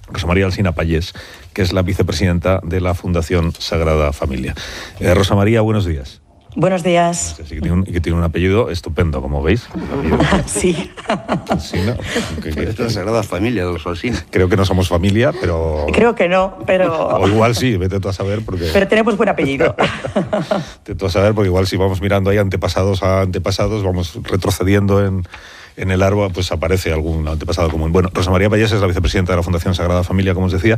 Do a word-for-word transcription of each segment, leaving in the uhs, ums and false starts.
Rosa María Alsina Pallés, que es la vicepresidenta de la Fundación Sagrada Familia. Eh, Rosa María, buenos días. Buenos días. Sí, que, tiene un, que tiene un apellido estupendo, como veis. Sí. Alsina, que, que, es la Sagrada Familia de los Alsina. Creo que no somos familia, pero... Creo que no, pero... O igual sí, vete tú a saber porque... Pero tenemos buen apellido. Vete tú a saber porque igual si vamos mirando ahí antepasados a antepasados, vamos retrocediendo en... en el árbol, pues aparece algún antepasado común. Bueno, Rosa María Pallés es la vicepresidenta de la Fundación Sagrada Familia, como os decía,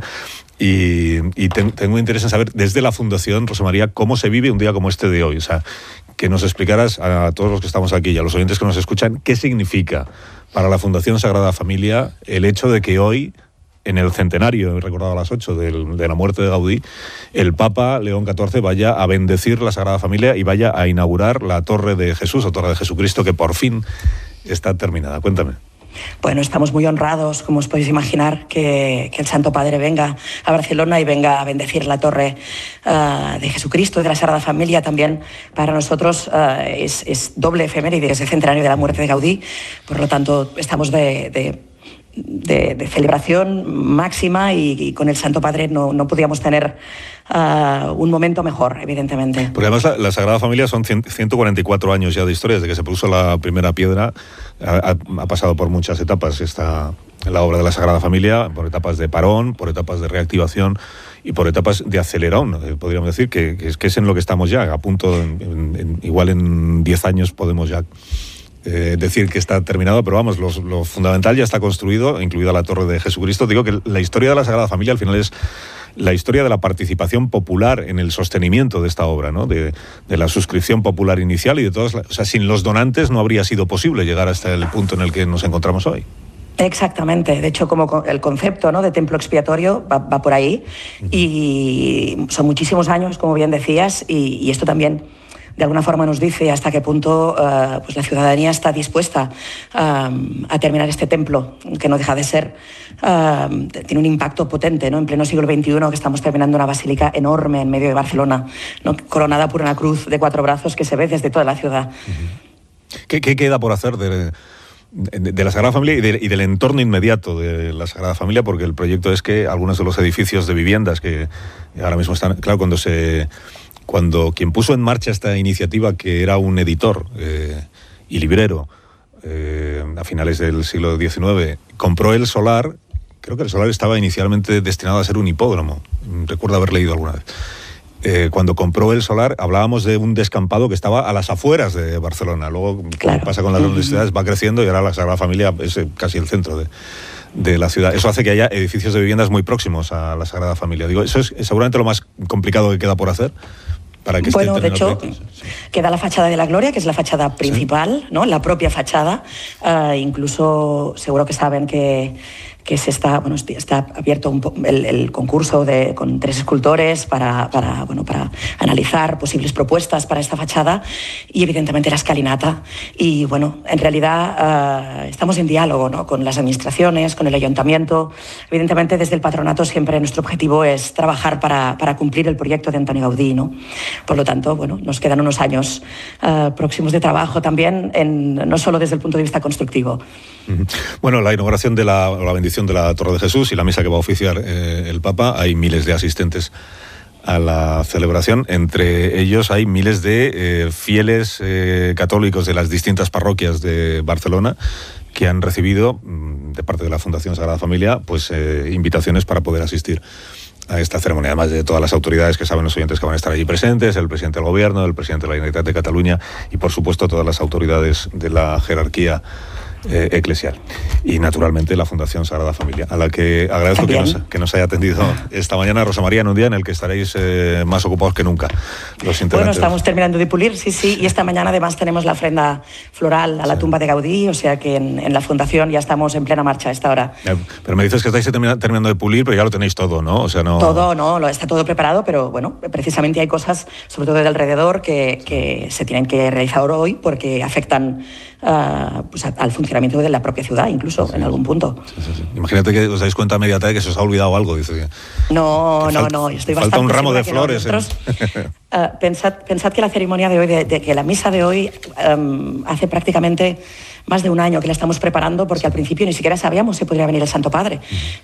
y, y ten, tengo interés en saber, desde la Fundación, Rosa María, cómo se vive un día como este de hoy. O sea, que nos explicaras a todos los que estamos aquí y a los oyentes que nos escuchan, qué significa para la Fundación Sagrada Familia el hecho de que hoy, en el centenario, he recordado a las ocho, del, de la muerte de Gaudí, el Papa León catorce vaya a bendecir la Sagrada Familia y vaya a inaugurar la Torre de Jesús, o Torre de Jesucristo, que por fin está terminada. Cuéntame. Bueno, estamos muy honrados, como os podéis imaginar, que, que el Santo Padre venga a Barcelona y venga a bendecir la Torre uh, de Jesucristo, de la Sagrada Familia. También para nosotros uh, es, es doble efeméride, es el centenario de la muerte de Gaudí. Por lo tanto, estamos de... de De, de celebración máxima y, y con el Santo Padre no, no podíamos tener uh, un momento mejor, evidentemente. Porque además la, la Sagrada Familia son ciento cuarenta y cuatro años ya de historia, desde que se puso la primera piedra, ha, ha pasado por muchas etapas esta, la obra de la Sagrada Familia, por etapas de parón, por etapas de reactivación y por etapas de acelerón, podríamos decir, que, que, es, que es en lo que estamos ya, a punto, en, en, en, igual en diez años podemos ya... Eh, decir que está terminado, pero vamos, lo, lo fundamental ya está construido, incluida la Torre de Jesucristo. Digo que la historia de la Sagrada Familia al final es la historia de la participación popular en el sostenimiento de esta obra, ¿no? De, de la suscripción popular inicial y de todas, o sea, sin los donantes no habría sido posible llegar hasta el punto en el que nos encontramos hoy. Exactamente, de hecho como el concepto, ¿no?, de templo expiatorio va, va por ahí y son muchísimos años, como bien decías, y, y esto también de alguna forma nos dice hasta qué punto uh, pues la ciudadanía está dispuesta uh, a terminar este templo, que no deja de ser, uh, tiene un impacto potente, ¿no?, en pleno siglo veintiuno, que estamos terminando una basílica enorme en medio de Barcelona, ¿no?, coronada por una cruz de cuatro brazos que se ve desde toda la ciudad. ¿Qué, qué queda por hacer de, de, de la Sagrada Familia y, de, y del entorno inmediato de la Sagrada Familia? Porque el proyecto es que algunos de los edificios de viviendas que ahora mismo están, claro, cuando se... Cuando quien puso en marcha esta iniciativa, que era un editor eh, y librero eh, a finales del siglo diecinueve, compró el solar, creo que el solar estaba inicialmente destinado a ser un hipódromo, recuerdo haber leído alguna vez. Eh, cuando compró el solar hablábamos de un descampado que estaba a las afueras de Barcelona. Luego, claro, como pasa con las universidades, va creciendo y ahora la Sagrada Familia es casi el centro de... de la ciudad. Eso hace que haya edificios de viviendas muy próximos a la Sagrada Familia. Digo, eso es seguramente lo más complicado que queda por hacer. Para que bueno, de hecho, sí. queda la fachada de la Gloria, que es la fachada principal, ¿sí?, ¿no?, la propia fachada. Uh, incluso seguro que saben que, que se está, bueno, está abierto un po el, el concurso de, con tres escultores para, para, bueno, para analizar posibles propuestas para esta fachada y evidentemente la escalinata. Y bueno, en realidad uh, estamos en diálogo, ¿no?, con las administraciones, con el ayuntamiento. Evidentemente desde el patronato siempre nuestro objetivo es trabajar para, para cumplir el proyecto de Antoni Gaudí, ¿no? Por lo tanto, bueno, nos quedan unos años uh, próximos de trabajo también, en, no solo desde el punto de vista constructivo. Bueno, la inauguración de la, la bendición de la Torre de Jesús y la misa que va a oficiar eh, el Papa, hay miles de asistentes a la celebración. Entre ellos hay miles de eh, fieles eh, católicos de las distintas parroquias de Barcelona que han recibido, de parte de la Fundación Sagrada Familia, pues eh, invitaciones para poder asistir a esta ceremonia, además de todas las autoridades que saben los oyentes que van a estar allí presentes, el presidente del Gobierno, el presidente de la Generalitat de Cataluña y, por supuesto, todas las autoridades de la jerarquía eh, eclesial. Y, naturalmente, la Fundación Sagrada Familia, a la que agradezco que nos, que nos haya atendido esta mañana, Rosa María, en un día en el que estaréis eh, más ocupados que nunca. Los bueno, estamos terminando de pulir, sí, sí, y esta mañana además tenemos la ofrenda floral a la sí. tumba de Gaudí, o sea que en, en la Fundación ya estamos en plena marcha a esta hora. Eh, pero me dices que estáis terminando, terminando de pulir, pero ya lo tenéis todo, ¿no? O sea, no... Todo, no, lo, está todo preparado, pero bueno, precisamente hay cosas, sobre todo de alrededor, que, que se tienen que realizar hoy porque afectan uh, pues, al funcionamiento de la propia ciudad, incluso, sí, en algún punto. Sí, sí, sí. Imagínate que os dais cuenta a media tarde que se os ha olvidado algo, dice. No, que no, falta, no, estoy falta bastante un ramo de que flores. Nosotros, en... uh, pensad, pensad que la ceremonia de hoy, de, de que la misa de hoy, um, hace prácticamente más de un año que la estamos preparando, porque al principio ni siquiera sabíamos si podría venir el Santo Padre.